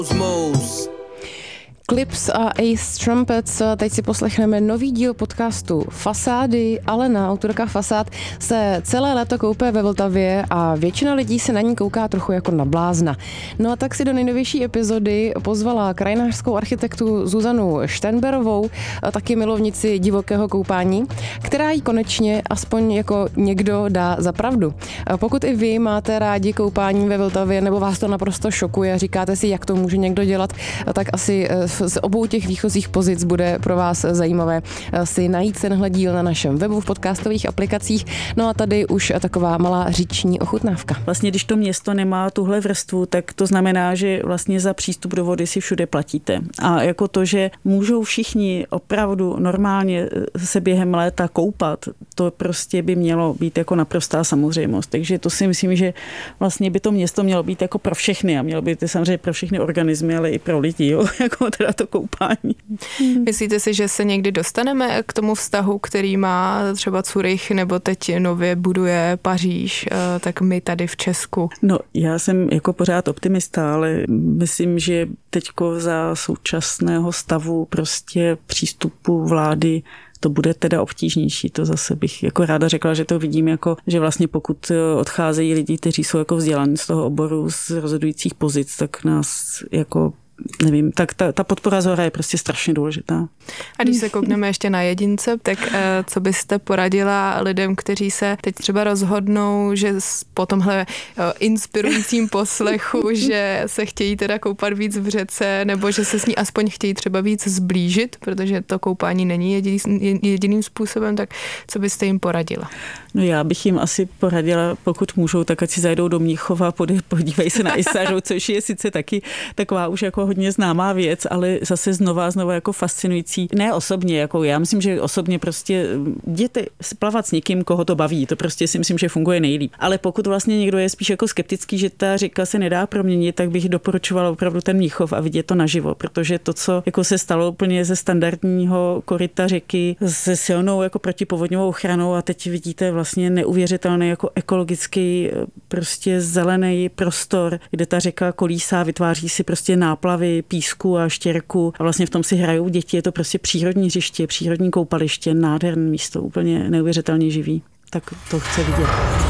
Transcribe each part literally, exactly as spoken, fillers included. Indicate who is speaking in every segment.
Speaker 1: Clips a Ace Trumpets. Teď si poslechneme nový díl podcastu Fasády. Alena, autorka Fasád, se celé léto koupe ve Vltavě a většina lidí se na ní kouká trochu jako na blázna. No a tak si do nejnovější epizody pozvala krajinářskou architektu Zuzanu Šternberovou, taky milovnici divokého koupání, která jí konečně aspoň jako někdo dá za pravdu. Pokud i vy máte rádi koupání ve Vltavě nebo vás to naprosto šokuje a říkáte si, jak to může někdo dělat, tak asi z obou těch výchozích pozic bude pro vás zajímavé si najít tenhle díl na našem webu, v podcastových aplikacích. No a tady už taková malá říční ochutnávka.
Speaker 2: Vlastně, když to město nemá tuhle vrstvu, tak to znamená, že vlastně za přístup do vody si všude platíte. A jako to, že můžou všichni opravdu normálně se během léta koupat, to prostě by mělo být jako naprostá samozřejmost. Takže to si myslím, že vlastně by to město mělo být jako pro všechny a mělo by to samozřejmě pro všechny organismy, ale i pro lidi, jo, jako teda to koupání.
Speaker 3: Myslíte si, že se někdy dostaneme k tomu vztahu, který má třeba Curych nebo teď nově buduje Paříž, tak my tady v Česku?
Speaker 2: No, já jsem jako pořád optimista, ale myslím, že teďko za současného stavu prostě přístupu vlády to bude teda obtížnější. To zase bych jako ráda řekla, že to vidím jako, že vlastně pokud odcházejí lidi, kteří jsou jako vzdělaní z toho oboru, z rozhodujících pozic, tak nás jako nevím, tak ta, ta podpora zhora je prostě strašně důležitá.
Speaker 3: A když se koukneme ještě na jedince, tak co byste poradila lidem, kteří se teď třeba rozhodnou, že po tomhle inspirujícím poslechu, že se chtějí teda koupat víc v řece, nebo že se s ní aspoň chtějí třeba víc zblížit, protože to koupání není jediný, jediným způsobem, tak co byste jim poradila?
Speaker 2: No já bych jim asi poradila, pokud můžou, tak ať si zajdou do Mnichova, podívají se na Isaru, což je sice taky taková už jako hodně známá věc, ale zase znova znova jako fascinující. Ne osobně, jako já myslím, že osobně prostě jděte plavat s někým, koho to baví. To prostě si myslím, že funguje nejlíp. Ale pokud vlastně někdo je spíš jako skeptický, že ta řeka se nedá proměnit, tak bych doporučovala opravdu ten Mnichov a vidět to naživo, protože to, co jako se stalo úplně ze standardního koryta řeky se silnou jako protipovodňovou ochranou a teď vidíte vlastně neuvěřitelný jako ekologický prostě zelený prostor, kde ta řeka kolísá, vytváří si prostě náplavy písku a štěrku a vlastně v tom si hrajou děti. Je to prostě přírodní hřiště, přírodní koupaliště, nádherné místo, úplně neuvěřitelně živý. Tak to chce vidět.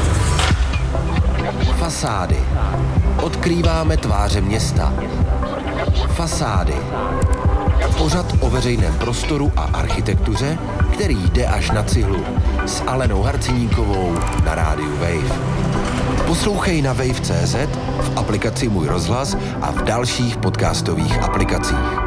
Speaker 4: Fasády. Odkrýváme tváře města. Fasády. Pořad o veřejném prostoru a architektuře, který jde až na cihlu. S Alenou Harciníkovou na rádiu Wave. Poslouchej na wave tečka cé zet, v aplikaci Můj rozhlas a v dalších podcastových aplikacích.